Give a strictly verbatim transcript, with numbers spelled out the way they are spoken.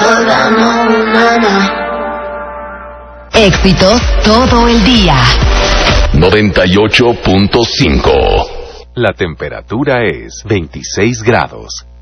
Éxitos todo el día. noventa y ocho punto cinco. La temperatura es veintiséis grados.